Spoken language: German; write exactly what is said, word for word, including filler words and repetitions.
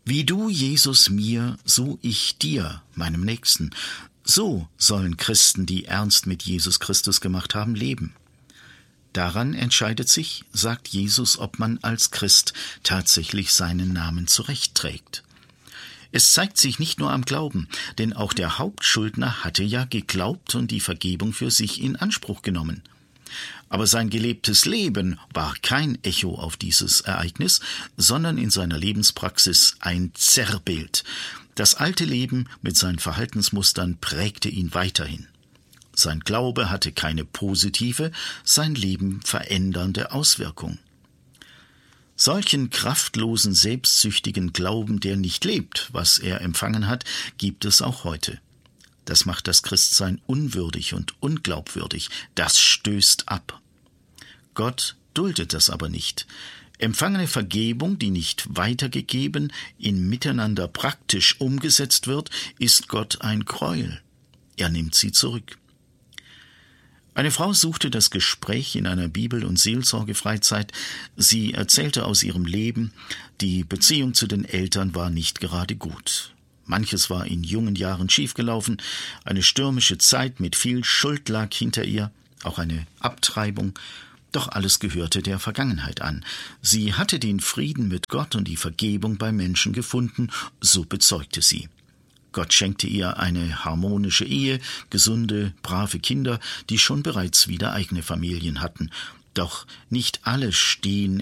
Wie du, Jesus, mir, so ich dir, meinem Nächsten. So sollen Christen, die ernst mit Jesus Christus gemacht haben, leben. Daran entscheidet sich, sagt Jesus, ob man als Christ tatsächlich seinen Namen zurechtträgt. Es zeigt sich nicht nur am Glauben, denn auch der Hauptschuldner hatte ja geglaubt und die Vergebung für sich in Anspruch genommen. Aber sein gelebtes Leben war kein Echo auf dieses Ereignis, sondern in seiner Lebenspraxis ein Zerrbild. Das alte Leben mit seinen Verhaltensmustern prägte ihn weiterhin. Sein Glaube hatte keine positive, sein Leben verändernde Auswirkung. Solchen kraftlosen, selbstsüchtigen Glauben, der nicht lebt, was er empfangen hat, gibt es auch heute. Das macht das Christsein unwürdig und unglaubwürdig. Das stößt ab. Gott duldet das aber nicht. Empfangene Vergebung, die nicht weitergegeben, in Miteinander praktisch umgesetzt wird, ist Gott ein Gräuel. Er nimmt sie zurück. Eine Frau suchte das Gespräch in einer Bibel- und Seelsorgefreizeit. Sie erzählte aus ihrem Leben, die Beziehung zu den Eltern war nicht gerade gut. Manches war in jungen Jahren schiefgelaufen, eine stürmische Zeit mit viel Schuld lag hinter ihr, auch eine Abtreibung. Doch alles gehörte der Vergangenheit an. Sie hatte den Frieden mit Gott und die Vergebung bei Menschen gefunden, so bezeugte sie. Gott schenkte ihr eine harmonische Ehe, gesunde, brave Kinder, die schon bereits wieder eigene Familien hatten. Doch nicht alle stehen